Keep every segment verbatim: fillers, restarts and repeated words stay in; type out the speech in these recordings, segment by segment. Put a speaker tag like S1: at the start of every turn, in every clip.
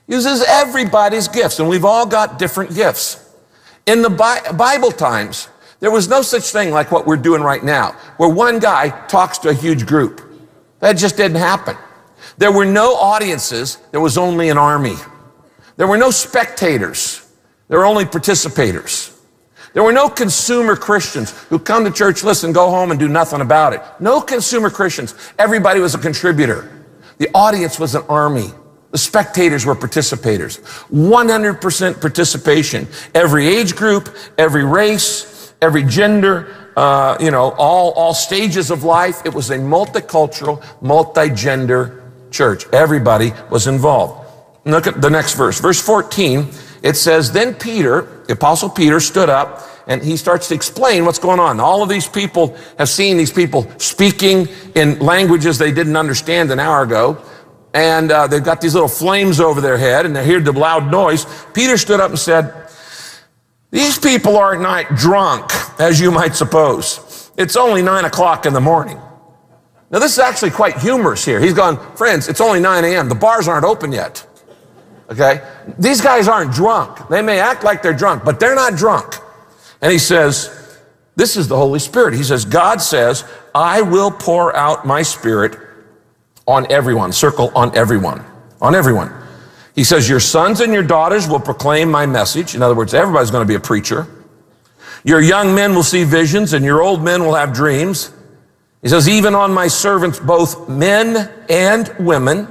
S1: Uses everybody's gifts, and we've all got different gifts. In the Bi- Bible times, there was no such thing like what we're doing right now, where one guy talks to a huge group. That just didn't happen. There were no audiences. There was only an army. There were no spectators. There were only participators. There were no consumer Christians who come to church, listen, go home and do nothing about it. No consumer Christians. Everybody was a contributor. The audience was an army. The spectators were participators. one hundred percent participation. Every age group, every race, every gender, uh, you know, all, all stages of life. It was a multicultural, multi-gender church. Everybody was involved. Look at the next verse. Verse fourteen, it says, then Peter, the Apostle Peter, stood up and he starts to explain what's going on. All of these people have seen these people speaking in languages they didn't understand an hour ago. And uh, they've got these little flames over their head, and they hear the loud noise. Peter stood up and said, these people are not drunk, as you might suppose. It's only nine o'clock in the morning. Now, this is actually quite humorous here. He's gone, friends, it's only nine a.m. The bars aren't open yet. Okay? These guys aren't drunk. They may act like they're drunk, but they're not drunk. And he says, this is the Holy Spirit. He says, God says, I will pour out my Spirit on everyone. Circle on everyone. On everyone. He says, your sons and your daughters will proclaim my message. In other words, everybody's going to be a preacher. Your young men will see visions, and your old men will have dreams. He says, even on my servants, both men and women,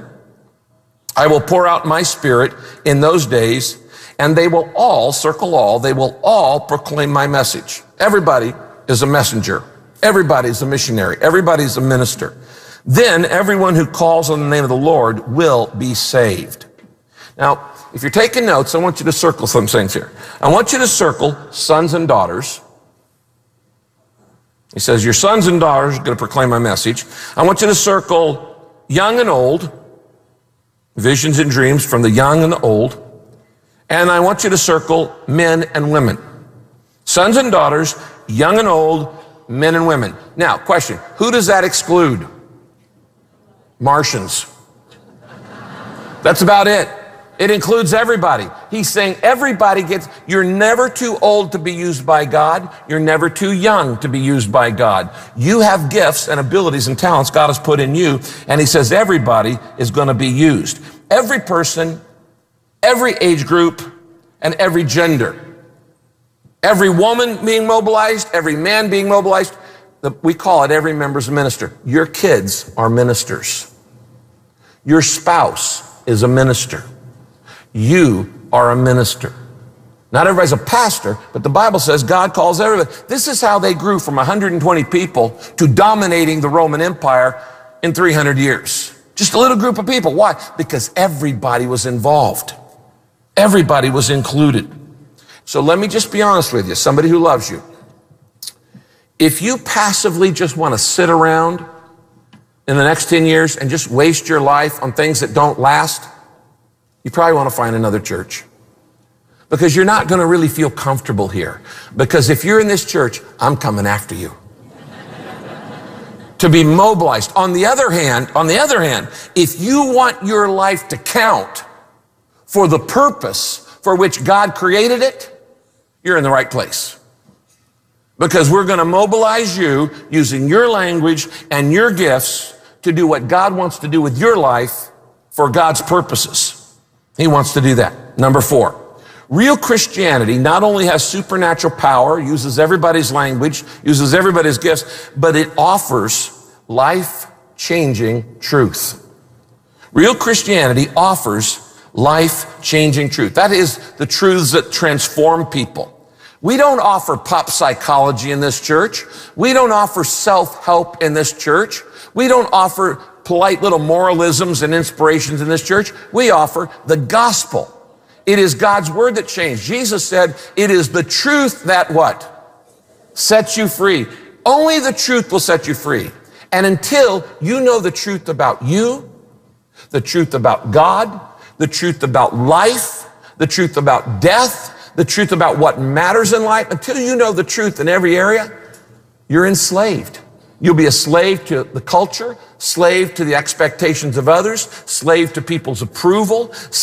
S1: I will pour out my Spirit in those days, and they will all, circle all, they will all proclaim my message. Everybody is a messenger. Everybody is a missionary. Everybody's a minister. Then everyone who calls on the name of the Lord will be saved. Now, if you're taking notes, I want you to circle some things here. I want you to circle sons and daughters. He says, your sons and daughters are going to proclaim my message. I want you to circle young and old, visions and dreams from the young and the old. And I want you to circle men and women. Sons and daughters, young and old, men and women. Now, question, who does that exclude? Martians. That's about it. It includes everybody. He's saying everybody gets, you're never too old to be used by God. You're never too young to be used by God. You have gifts and abilities and talents God has put in you. And he says everybody is going to be used. Every person, every age group, and every gender. Every woman being mobilized, every man being mobilized. We call it every member's a minister. Your kids are ministers. Your spouse is a minister. You are a minister. Not everybody's a pastor, but the Bible says God calls everybody. This is how they grew from one hundred twenty people to dominating the Roman Empire in three hundred years. Just a little group of people. Why? Because everybody was involved. Everybody was included. So let me just be honest with you, somebody who loves you. If you passively just want to sit around in the next ten years and just waste your life on things that don't last, you probably want to find another church. Because you're not going to really feel comfortable here. Because if you're in this church, I'm coming after you. To be mobilized. On the other hand, on the other hand, if you want your life to count for the purpose for which God created it, you're in the right place. Because we're going to mobilize you using your language and your gifts to do what God wants to do with your life for God's purposes. He wants to do that. Number four, real Christianity not only has supernatural power, uses everybody's language, uses everybody's gifts, but it offers life-changing truth. Real Christianity offers life-changing truth. That is the truths that transform people. We don't offer pop psychology in this church. We don't offer self-help in this church. We don't offer polite little moralisms and inspirations in this church. We offer the gospel. It is God's word that changed. Jesus said, it is the truth that what? Sets you free. Only the truth will set you free. And until you know the truth about you, the truth about God, the truth about life, the truth about death, the truth about what matters in life, until you know the truth in every area, you're enslaved. You'll be a slave to the culture, slave to the expectations of others, slave to people's approval,